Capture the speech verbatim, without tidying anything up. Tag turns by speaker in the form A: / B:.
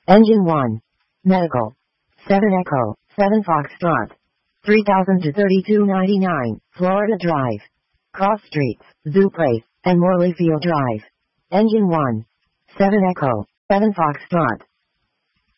A: Engine one. Medical. seven Echo, seven Foxtrot. three thousand to thirty-two ninety-nine, Florida Drive. Cross Streets, Zoo Place, and Morley Field Drive. Engine one. seven Echo, seven Foxtrot.